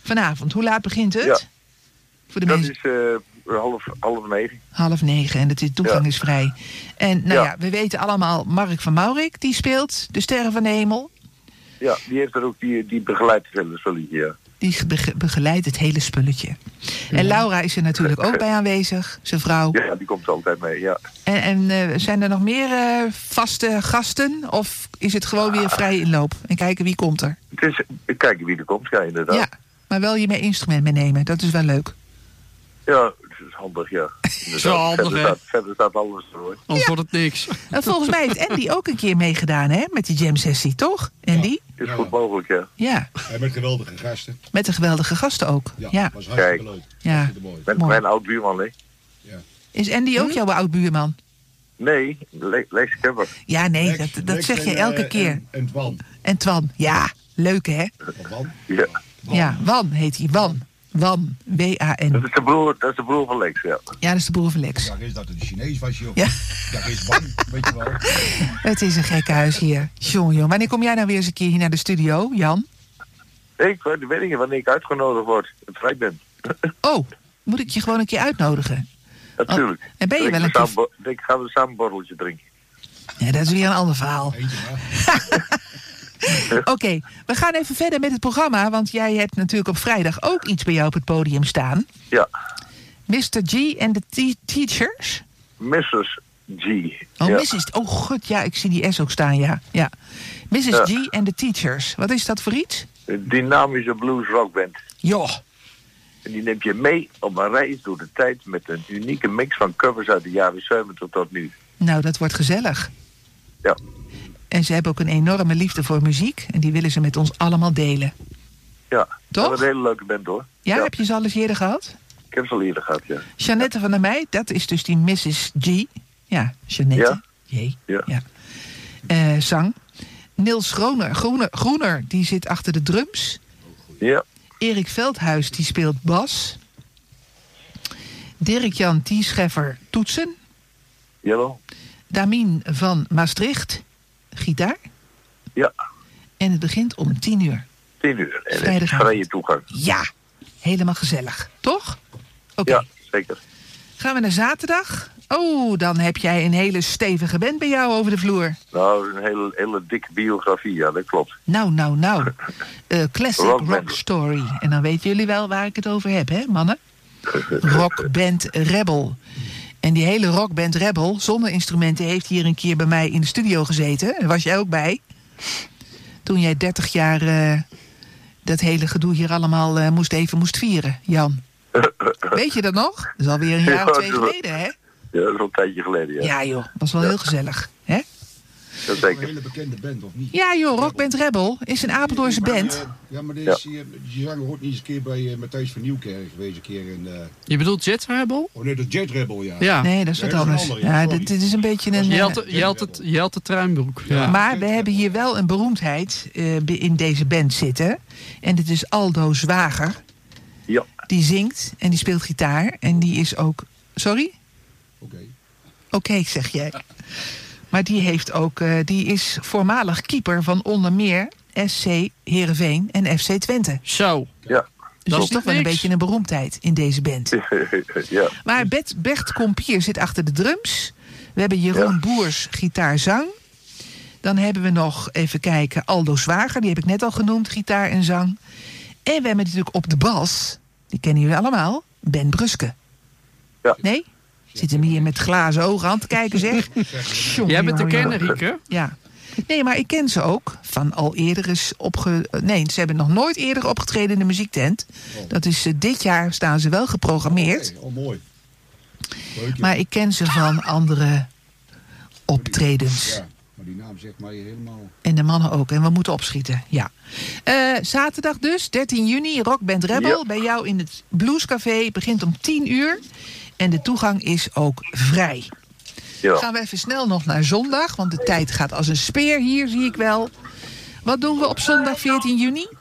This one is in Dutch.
Vanavond. Hoe laat begint het? Ja. Voor de Dat mensen. is 8:30. 8:30 en de toegang is vrij. En we weten allemaal, Mark van Maurik, die speelt De Sterren van de Hemel. Ja, die heeft er ook, die begeleidt het hele spelletje, ja. Die begeleidt het hele spulletje. En Laura is er natuurlijk ook bij aanwezig, zijn vrouw. Ja, die komt altijd mee, ja. En zijn er nog meer vaste gasten? Of is het gewoon weer vrij inloop? En kijken wie komt er? Het is kijken wie er komt, ja, inderdaad. Ja, maar wel je mee instrument meenemen. Dat is wel leuk. Ja, het is handig, ja. Zo handig, verder staat alles ervoor. Anders wordt het niks. En volgens mij heeft Andy ook een keer meegedaan, hè? Met die jam-sessie, toch? Andy? Is goed mogelijk, ja. Ja. En met geweldige gasten. Met de geweldige gasten ook. Ja. Was hartstikke leuk. Ja. Hartstikke mooi. Mijn oud-buurman, hè? Is Andy ook jouw oud-buurman? Nee, Lex Kemper. Ja, nee, Lex, dat zeg je elke keer. En Twan. En Twan, ja. Leuk, hè? Wan? Ja. Ja, Wan heet hij. Wan, W-A-N. Dat is de broer van Lex, ja. Ja, dat is de broer van Lex. Daar is dat een Chinees was, joh. Ja. Daar is Wan, weet je wel. Het is een gek huis hier. Jongen. Wanneer kom jij nou weer eens een keer hier naar de studio, Jan? Ik weet niet wanneer ik uitgenodigd word. Het vrij ben. Oh, moet ik je gewoon een keer uitnodigen? Natuurlijk. En ben je wel een keer... Gaan we samen een borreltje drinken. Ja, dat is weer een ander verhaal. Eentje maar. Oké, we gaan even verder met het programma. Want jij hebt natuurlijk op vrijdag ook iets bij jou op het podium staan. Ja. Mr. G en de Teachers. Mrs. G. Oh, ja. Mrs. Oh, god, ja, ik zie die S ook staan, ja. Mrs. Ja. G en de Teachers. Wat is dat voor iets? Een dynamische blues rockband. Joh. En die neemt je mee op een reis door de tijd met een unieke mix van covers uit de jaren 70 tot nu. Nou, dat wordt gezellig. Ja. En ze hebben ook een enorme liefde voor muziek. En die willen ze met ons allemaal delen. Ja. Toch? Dat is een hele leuke band, hoor. Ja, heb je ze al eens eerder gehad? Ik heb ze al eerder gehad, ja. Jeannette van der Meij, dat is dus die Mrs. G. Ja, Jeannette. Ja. Ja. Zang. Niels Groener, die zit achter de drums. Ja. Erik Veldhuis, die speelt bas. Dirk-Jan Tiescheffer, toetsen. Jawel. Damien van Maastricht, gitaar. Ja. En het begint om 10:00. 10:00. En het is Vrijdagavond. vrije toegang. Ja, helemaal gezellig. Toch? Oké. Ja, zeker. Gaan we naar zaterdag? Oh, dan heb jij een hele stevige band bij jou over de vloer. Nou, een hele dikke biografie, ja, dat klopt. Nou. Classic Rock Story. En dan weten jullie wel waar ik het over heb, hè, mannen? Rockband Rebel. En die hele Rockband Rebel, zonder instrumenten, heeft hier een keer bij mij in de studio gezeten. Daar was jij ook bij. Toen jij 30 jaar dat hele gedoe hier allemaal moest vieren, Jan. Weet je dat nog? Dat is alweer een jaar of 2 geleden, hè? Ja, dat is al een tijdje geleden, ja. Ja, joh. Was wel heel gezellig, hè? Dat Een zeker. hele bekende band, of niet? Ja, joh. Rockband Rebel is een Apeldoornse band. Ja, maar die zanger hoort niet eens een keer bij Matthijs van Nieuwkerk geweest. Een keer in... Je bedoelt Jet Rebel? Oh nee, de Jet Rebel, ja. Ja. Nee, dat is wat Nee, dat is anders. een andere, Ja, sorry. dit is een beetje een... Jelte Truinbroek. Ja. Maar we hebben hier wel een beroemdheid in deze band zitten. En dit is Aldo Zwager. Ja. Die zingt en die speelt gitaar. En die is ook... Sorry? Oké. Oké, zeg jij. Maar die heeft ook... die is voormalig keeper van onder meer SC Heerenveen en FC Twente. Zo. Ja. Dus dat is is toch wel een niks. beetje een beroemdheid in deze band. Ja. Maar Bert Kompier zit achter de drums. We hebben Jeroen Boers, gitaar-zang. Dan hebben we nog, even kijken, Aldo Zwager. Die heb ik net al genoemd, gitaar en zang. En we hebben natuurlijk op de bas, die kennen jullie allemaal, Ben Bruske. Ja. Nee? Zit hem hier met glazen ogen aan te kijken, zeg. Jij bent te Jongen, kennen, jongen. Rieke. Ja. Nee, maar ik ken ze ook. Van al eerder is Nee, ze hebben nog nooit eerder opgetreden in de muziektent. Dat is dit jaar staan ze wel geprogrammeerd. Oh, mooi. Leuk, ja. Maar ik ken ze van andere optredens. Ja, maar die naam zegt mij helemaal... En de mannen ook. En we moeten opschieten, ja. Zaterdag dus, 13 juni, Rockband Rebel. Ja. Bij jou in het Bluescafé. Begint om 10:00. En de toegang is ook vrij. Ja. Gaan we even snel nog naar zondag. Want de tijd gaat als een speer hier, zie ik wel. Wat doen we op zondag 14 juni?